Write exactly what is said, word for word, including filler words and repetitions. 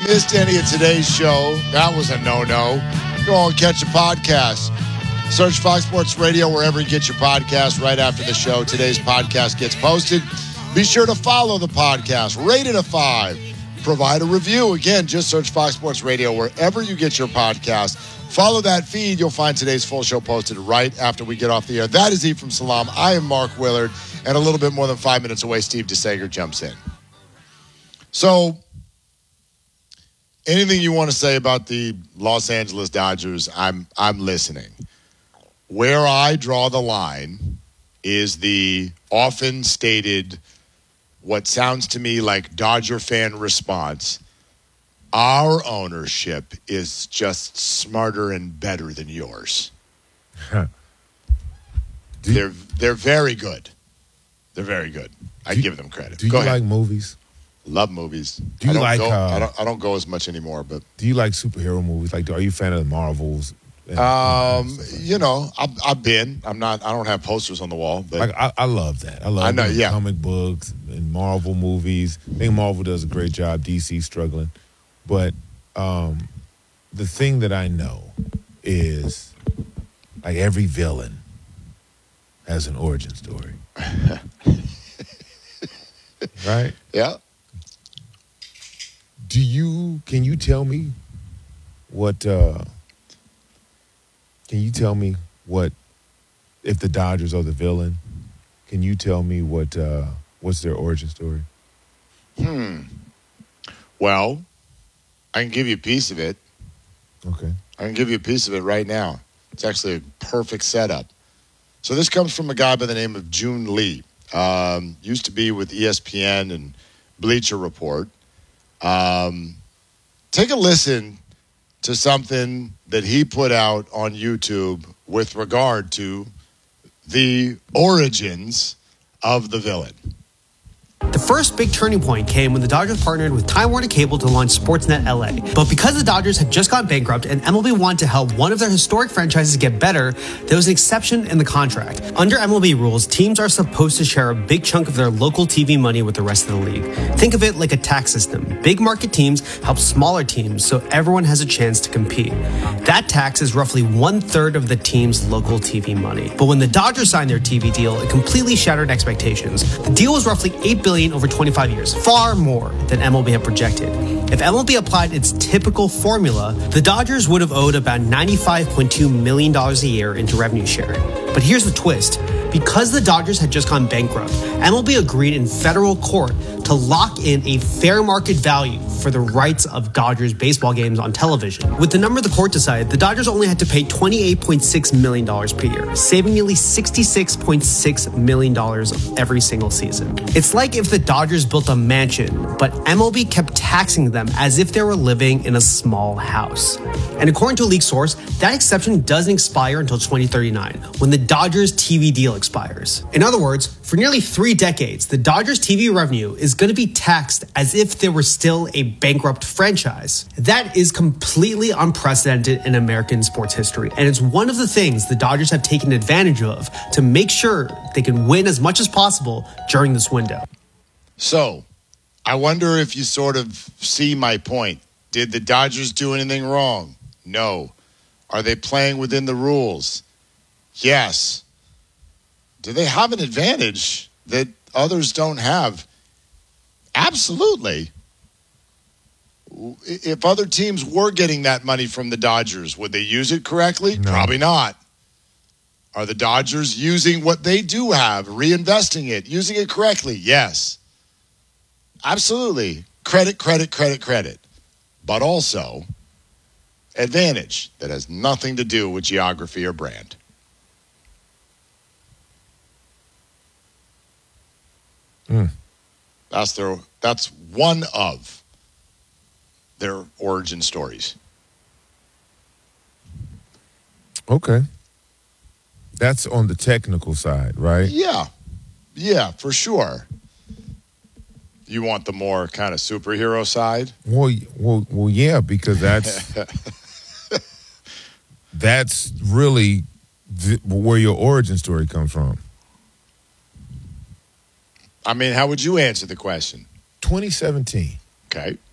Missed any of today's show, that was a no-no. Go on, catch a podcast. Search Fox Sports Radio wherever you get your podcast right after the show. Today's podcast gets posted. Be sure to follow the podcast. Rate it a five. Provide a review. Again, just search Fox Sports Radio wherever you get your podcast. Follow that feed. You'll find today's full show posted right after we get off the air. That is Ephraim Salaam. I am Mark Willard. And a little bit more than five minutes away, Steve DeSager jumps in. So, anything you want to say about the Los Angeles Dodgers, I'm I'm listening. Where I draw the line is the often stated, what sounds to me like Dodger fan response. Our ownership is just smarter and better than yours. they're they're very good. They're very good. I do, give them credit. Do you go ahead. like movies? Love movies. Do you I don't like? Go, Uh, I don't. I don't go as much anymore. But do you like superhero movies? Like, are you a fan of the Marvels? And, um, and you know, I've, I've been. I'm not. I don't have posters on the wall, but like I, I love that. I love I know, yeah. comic books and Marvel movies. I think Marvel does a great job. D C struggling, but um, the thing that I know is like every villain has an origin story, right? Yeah. Do you? Can you tell me what? Uh, can you tell me what? If the Dodgers are the villain, can you tell me what? Uh, what's their origin story? Hmm. Well, I can give you a piece of it. Okay. I can give you a piece of it right now. It's actually a perfect setup. So this comes from a guy by the name of June Lee. Um, used to be with E S P N and Bleacher Report. Um, take a listen to something that he put out on YouTube with regard to the origins of the villain. The first big turning point came when the Dodgers partnered with Time Warner Cable to launch Sportsnet L A. But because the Dodgers had just gone bankrupt and M L B wanted to help one of their historic franchises get better, there was an exception in the contract. Under M L B rules, teams are supposed to share a big chunk of their local T V money with the rest of the league. Think of it like a tax system. Big market teams help smaller teams so everyone has a chance to compete. That tax is roughly one-third of the team's local T V money. But when the Dodgers signed their T V deal, it completely shattered expectations. The deal was roughly eight billion dollars over twenty-five years, far more than M L B had projected. If M L B applied its typical formula, the Dodgers would have owed about ninety-five point two million dollars a year into revenue sharing. But here's the twist. Because the Dodgers had just gone bankrupt, M L B agreed in federal court to lock in a fair market value for the rights of Dodgers baseball games on television. With the number the court decided, the Dodgers only had to pay twenty-eight point six million dollars per year, saving nearly sixty-six point six million dollars every single season. It's like if the Dodgers built a mansion, but M L B kept taxing them as if they were living in a small house. And according to a leaked source, that exception doesn't expire until twenty thirty-nine, when the Dodgers T V deal expires. In other words, for nearly three decades, the Dodgers T V revenue is going to be taxed as if they were still a bankrupt franchise. That is completely unprecedented in American sports history, and it's one of the things the Dodgers have taken advantage of to make sure they can win as much as possible during this window. So, I wonder if you sort of see my point. Did the Dodgers do anything wrong? No. Are they playing within the rules? Yes. Do they have an advantage that others don't have? Absolutely. If other teams were getting that money from the Dodgers, would they use it correctly? No. Probably not. Are the Dodgers using what they do have, reinvesting it, using it correctly? Yes. Absolutely. Credit, credit, credit, credit. But also advantage that has nothing to do with geography or brand. Mm. That's their. That's one of their origin stories. Okay. That's on the technical side, right? Yeah. Yeah, for sure. You want the more kind of superhero side? Well, well, well, yeah, because that's that's really th- where your origin story comes from. I mean, how would you answer the question? twenty seventeen. Okay.